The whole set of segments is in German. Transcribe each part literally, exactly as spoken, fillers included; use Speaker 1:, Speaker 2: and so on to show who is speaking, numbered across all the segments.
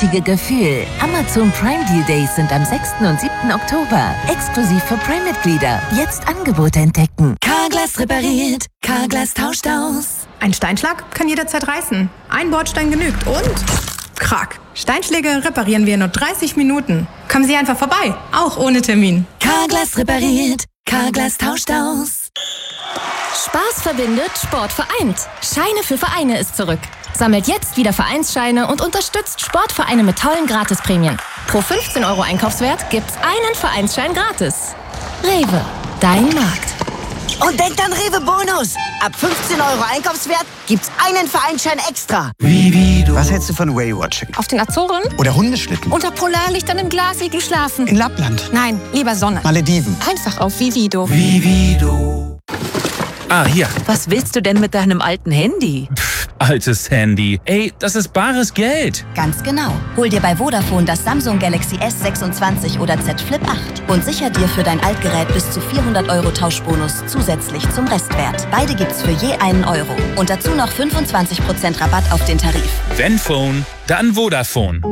Speaker 1: richtige Gefühl. Amazon Prime Deal Days sind am sechsten und siebten Oktober. Exklusiv für Prime-Mitglieder. Jetzt Angebote entdecken. Carglass repariert. Carglass tauscht aus.
Speaker 2: Ein Steinschlag kann jederzeit reißen. Ein Bordstein genügt und... Krack. Steinschläge reparieren wir in nur dreißig Minuten. Kommen Sie einfach vorbei, auch ohne Termin.
Speaker 1: Carglass repariert. Carglass tauscht aus.
Speaker 3: Spaß verbindet, Sport vereint. Scheine für Vereine ist zurück. Sammelt jetzt wieder Vereinsscheine und unterstützt Sportvereine mit tollen Gratisprämien. Pro fünfzehn Euro Einkaufswert gibt's einen Vereinsschein gratis. Rewe, dein Markt.
Speaker 4: Und denkt an Rewe Bonus. Ab fünfzehn Euro Einkaufswert gibt's einen Vereinsschein extra.
Speaker 5: Vivido. Was hältst du von Whale-Watching?
Speaker 3: Auf den Azoren?
Speaker 5: Oder Hundeschlitten?
Speaker 3: Unter Polarlichtern im Glasigel schlafen.
Speaker 5: In Lappland?
Speaker 3: Nein, lieber Sonne.
Speaker 5: Malediven?
Speaker 3: Einfach auf Vivido.
Speaker 5: Vivido.
Speaker 6: Ah, hier.
Speaker 7: Was willst du denn mit deinem alten Handy?
Speaker 6: Pff, altes Handy. Ey, das ist bares Geld.
Speaker 8: Ganz genau. Hol dir bei Vodafone das Samsung Galaxy S sechsundzwanzig oder Z Flip acht und sicher dir für dein Altgerät bis zu vierhundert Euro Tauschbonus zusätzlich zum Restwert. Beide gibt's für je einen Euro. Und dazu noch fünfundzwanzig Prozent Rabatt auf den Tarif.
Speaker 6: Wenn Phone, dann Vodafone.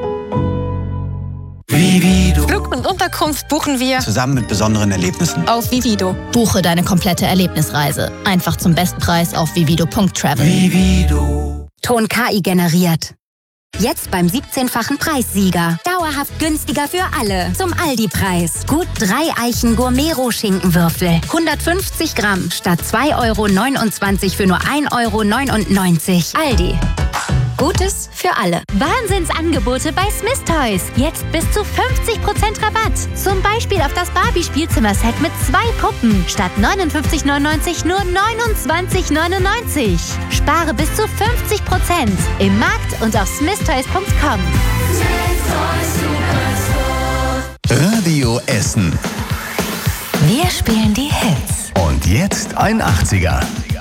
Speaker 5: Vivido.
Speaker 3: Flug und Unterkunft buchen wir
Speaker 5: Zusammen mit besonderen Erlebnissen.
Speaker 3: auf Vivido.
Speaker 9: Buche deine komplette Erlebnisreise. Einfach zum Bestpreis auf vivido punkt travel.
Speaker 5: Vivido.
Speaker 10: Ton K I generiert. Jetzt beim siebzehnfachen Preissieger. Dauerhaft günstiger für alle. Zum Aldi-Preis. Gut drei Eichen Gourmet-Rohschinkenwürfel. hundertfünfzig Gramm statt zwei Euro neunundzwanzig für nur ein Euro neunundneunzig. Aldi. Gutes für alle.
Speaker 11: Wahnsinnsangebote bei Smith Toys. Jetzt bis zu fünfzig Prozent Rabatt. Zum Beispiel auf das Barbie-Spielzimmer-Set mit zwei Puppen. Statt neunundfünfzig neunundneunzig nur neunundzwanzig neunundneunzig. Spare bis zu fünfzig Prozent. Im Markt und auf smith toys punkt com.
Speaker 12: Radio Essen.
Speaker 1: Wir spielen die Hits.
Speaker 12: Und jetzt ein achtziger.